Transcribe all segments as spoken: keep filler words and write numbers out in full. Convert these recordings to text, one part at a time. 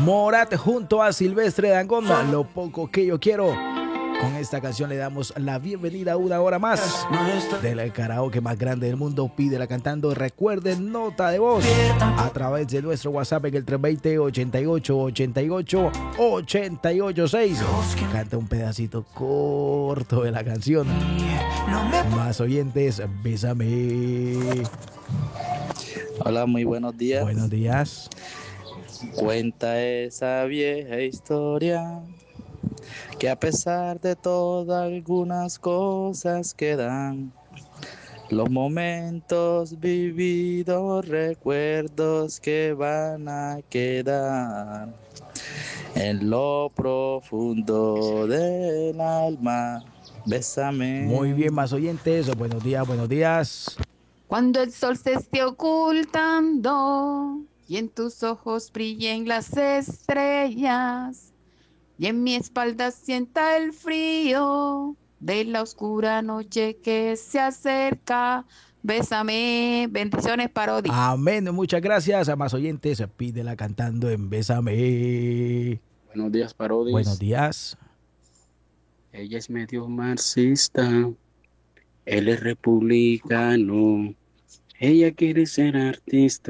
Morat junto a Silvestre Dangond, Lo poco que yo quiero. Con esta canción le damos la bienvenida a una hora más del karaoke más grande del mundo. Pídela cantando. Recuerden, nota de voz a través de nuestro WhatsApp en el tres dos cero, ochenta y ocho, ochenta y ocho, ochenta y ocho seis. Canta un pedacito corto de la canción. Más oyentes, bésame. Hola, muy buenos días. Buenos días. Cuenta esa vieja historia que a pesar de todo algunas cosas quedan. Los momentos vividos, recuerdos que van a quedar en lo profundo del alma. Bésame. Muy bien, más oyentes. Buenos días, buenos días. Cuando el sol se esté ocultando y en tus ojos brillen las estrellas y en mi espalda sienta el frío de la oscura noche que se acerca, bésame. Bendiciones, Parodi. Amén, muchas gracias. A más oyentes, pídela cantando en Bésame. Buenos días, Parodis. Buenos días. Ella es medio marxista, él es republicano, ella quiere ser artista,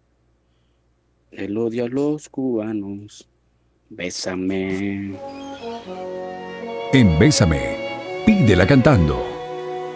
él odia a los cubanos. Bésame. En Bésame, pídela cantando.